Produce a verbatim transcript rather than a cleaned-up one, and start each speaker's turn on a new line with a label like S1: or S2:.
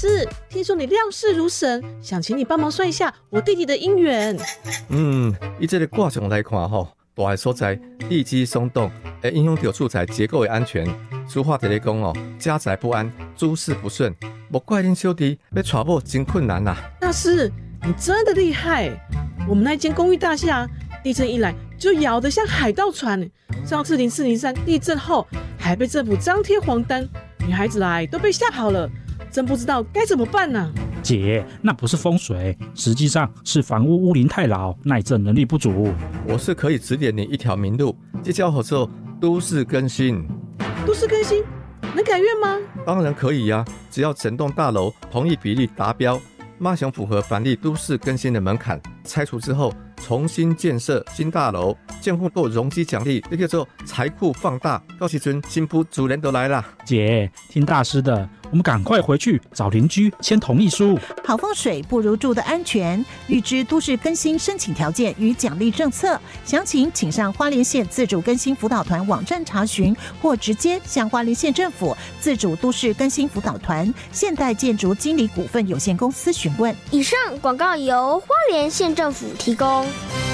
S1: 师，听说你料事如神，想请你帮忙算一下我弟弟的姻缘。
S2: 嗯，以这个卦象来看吼，大个所在地基松动，会影响到住宅结构的安全。俗话在咧讲哦，家宅不安，诸事不顺，莫怪恁小弟要娶某真困难呐、啊。
S1: 大师，你真的厉害！我们那间公寓大厦，地震一来就摇得像海盗船。上次零四零三地震后，还被政府张贴黄单，女孩子来都被吓跑了，真不知道该怎么办呢、啊。
S3: 姐，那不是风水，实际上是房屋屋龄太老，耐震能力不足。
S2: 我是可以指点你一条明路，这叫合作都市更新。
S1: 都市更新能改愿吗？
S2: 当然可以呀、啊，只要整栋大楼同意比例达标，马上符合凡立都市更新的门槛，拆除之后重新建设新大楼，建户够容积奖励，这叫做财库放大。到时阵新妇主人都来了。
S3: 姐，听大师的，我们赶快回去找邻居签同意书。
S4: 好风水不如住的安全，预知都市更新申请条件与奖励政策，详情请上花莲县自主更新辅导团网站查询，或直接向花莲县政府自主都市更新辅导团现代建筑经理股份有限公司询问。
S5: 以上广告由花莲县政府提供。